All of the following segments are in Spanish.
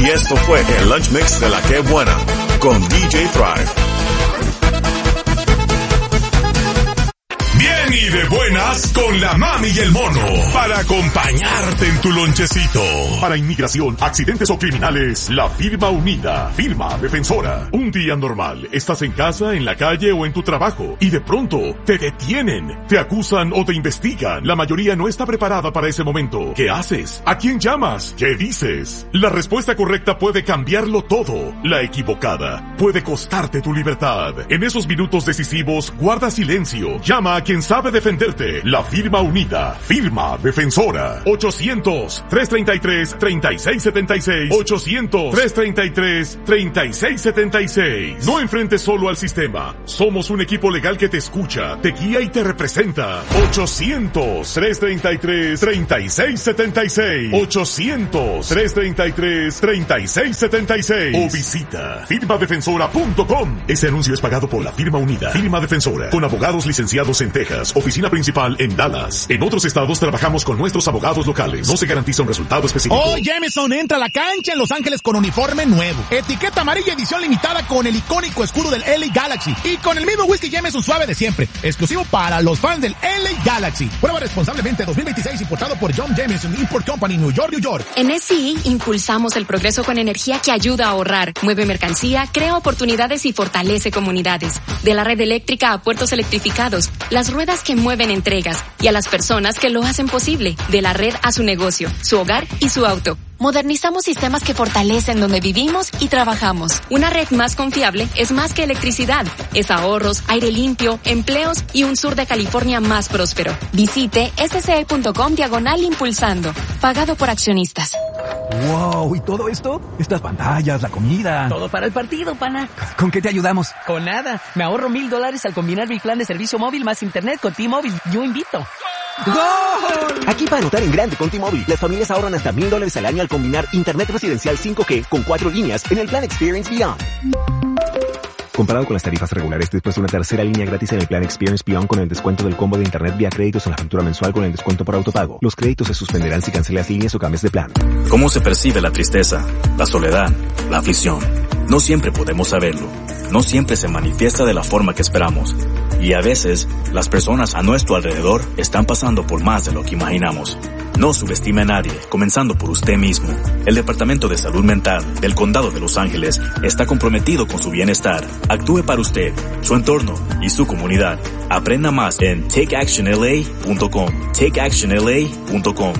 Y esto fue el Lunch Mix de La Que Buena con DJ Thrive. Bien y de buenas con la mami y el mono para acompañarte en tu lonchecito. Para inmigración, accidentes o criminales, la firma unida, firma defensora. Un día normal, estás en casa, en la calle o en tu trabajo y de pronto te detienen, te acusan o te investigan. La mayoría no está preparada para ese momento. ¿Qué haces? ¿A quién llamas? ¿Qué dices? La respuesta correcta puede cambiarlo todo. La equivocada puede costarte tu libertad. En esos minutos decisivos, guarda silencio. Llama a quien sabe defenderte. La firma unida, firma defensora. 800-333-3676. 800-333-3676. No enfrentes solo al sistema. Somos un equipo legal que te escucha, te guía y te representa. 800-333-3676. 800-333-3676. O visita firmadefensora.com. Ese anuncio es pagado por la firma unida, firma defensora, con abogados licenciados en Texas, oficina principal en Dallas. En otros estados trabajamos con nuestros abogados locales. No se garantiza un resultado específico. Oh, Jameson entra a la cancha en Los Ángeles con uniforme nuevo. Etiqueta amarilla edición limitada con el icónico escudo del LA Galaxy. Y con el mismo whisky Jameson suave de siempre. Exclusivo para los fans del LA Galaxy. Prueba responsablemente 2026 importado por John Jameson Import Company, New York, New York. En SCE impulsamos el progreso con energía que ayuda a ahorrar, mueve mercancía, crea oportunidades y fortalece comunidades. De la red eléctrica a puertos electrificados, las ruedas que mueven entregas y a las personas que lo hacen posible, de la red a su negocio, su hogar y su auto. Modernizamos sistemas que fortalecen donde vivimos y trabajamos. Una red más confiable es más que electricidad. Es ahorros, aire limpio, empleos y un sur de California más próspero. Visite sce.com/impulsando. Pagado por accionistas. Wow, ¿y todo esto? Estas pantallas, la comida. Todo para el partido, pana. ¿Con qué te ayudamos? Con nada. Me ahorro $1,000 al combinar mi plan de servicio móvil más internet con T-Mobile. Yo invito. ¡Gol! Aquí para anotar en grande con T-Mobile, las familias ahorran hasta $1,000 al año al combinar internet residencial 5G con 4 líneas en el plan Experience Beyond. Comparado con las tarifas regulares, después de una tercera línea gratis en el plan Experience Beyond con el descuento del combo de internet vía créditos en la factura mensual con el descuento por autopago. Los créditos se suspenderán si cancelas líneas o cambias de plan. ¿Cómo se percibe la tristeza, la soledad, la aflicción? No siempre podemos saberlo. No siempre se manifiesta de la forma que esperamos. Y a veces, las personas a nuestro alrededor están pasando por más de lo que imaginamos. No subestime a nadie, comenzando por usted mismo. El Departamento de Salud Mental del Condado de Los Ángeles está comprometido con su bienestar. Actúe para usted, su entorno y su comunidad. Aprenda más en takeactionla.com. takeactionla.com.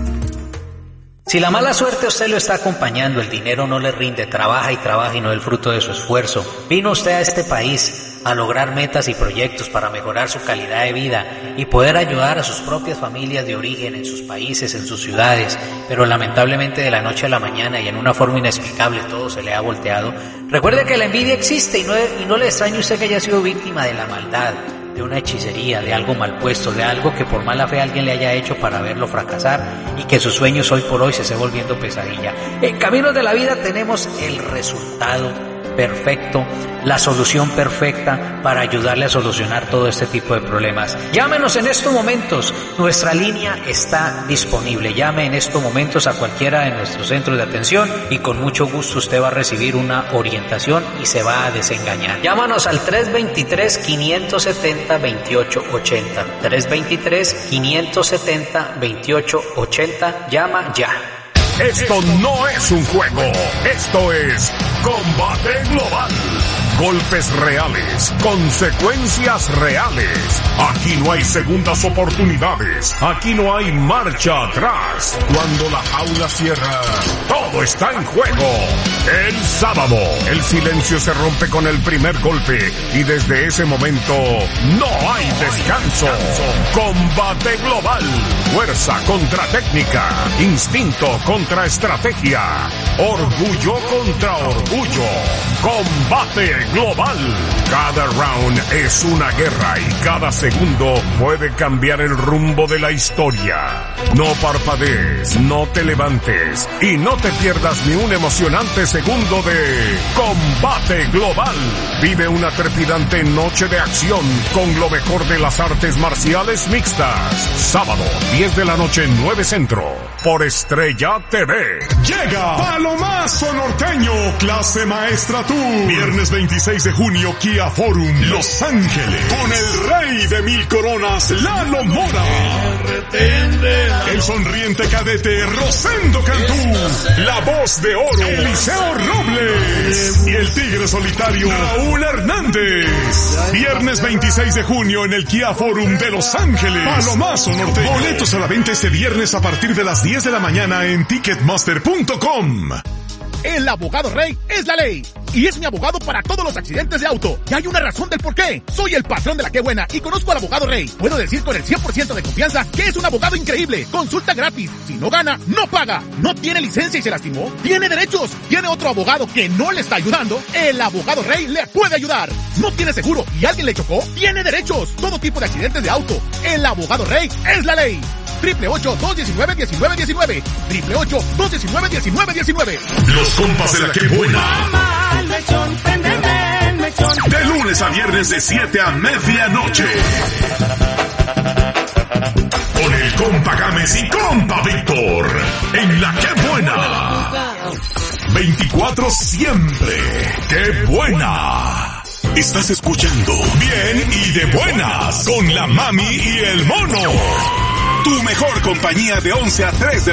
Si la mala suerte a usted lo está acompañando, el dinero no le rinde, trabaja y no el fruto de su esfuerzo. Vino usted a este país a lograr metas y proyectos para mejorar su calidad de vida y poder ayudar a sus propias familias de origen en sus países, en sus ciudades, pero lamentablemente de la noche a la mañana y en una forma inexplicable todo se le ha volteado. Recuerde que la envidia existe y no le extrañe usted que haya sido víctima de la maldad, de una hechicería, de algo mal puesto, de algo que por mala fe alguien le haya hecho para verlo fracasar y que sus sueños hoy por hoy se esté volviendo pesadilla. En Caminos de la Vida tenemos el resultado perfecto, la solución perfecta para ayudarle a solucionar todo este tipo de problemas. Llámenos en estos momentos, nuestra línea está disponible. Llame en estos momentos a cualquiera de nuestros centros de atención y con mucho gusto usted va a recibir una orientación y se va a desengañar. Llámanos al 323-570-2880. 323-570-2880. Llama ya. Esto no es un juego, esto es Combate Global. Golpes reales, consecuencias reales. Aquí no hay segundas oportunidades, aquí no hay marcha atrás. Cuando la jaula cierra, todo está en juego. El sábado, el silencio se rompe con el primer golpe y desde ese momento no hay descanso. Combate Global, fuerza contra técnica, instinto contra estrategia, orgullo contra orgullo. Combate Global. Cada round es una guerra y cada segundo puede cambiar el rumbo de la historia. No parpadees, no te levantes y no te pierdas ni un emocionante segundo de Combate Global. Vive una trepidante noche de acción con lo mejor de las artes marciales mixtas. Sábado, 10 de la noche, 9 Centro. por Estrella TV. Llega Palomazo Norteño, clase maestra tour. Viernes 26 de junio, Kia Forum, Los Ángeles. Con el rey de 1000 coronas, Lalo Mora. El sonriente cadete, Rosendo Cantú. La voz de oro, Eliseo Robles. Y el tigre solitario, Raúl Hernández. Viernes 26 de junio en el Kia Forum de Los Ángeles. Palomazo Norteño. Boletos a la venta este viernes a partir de las 10 de la mañana en Ticketmaster.com. El abogado Rey es la ley. Y es mi abogado para todos los accidentes de auto. Y hay una razón del por qué. Soy el patrón de la Que Buena y conozco al abogado Rey. Puedo decir con el 100% de confianza que es un abogado increíble. Consulta gratis. Si no gana, no paga. No tiene licencia y se lastimó. Tiene derechos. Tiene otro abogado que no le está ayudando. El abogado Rey le puede ayudar. No tiene seguro y alguien le chocó. Tiene derechos. Todo tipo de accidentes de auto. El abogado Rey es la ley. 888-219-1919. 888-219-1919. Los compas de la Que Buena. De lunes a viernes de 7 a medianoche. Con el compa Gámez y compa Víctor. En la Que Buena. 24 siempre. ¡Qué buena! Estás escuchando Bien y de Buenas con la Mami y el Mono. Tu mejor compañía de 11 a 3 de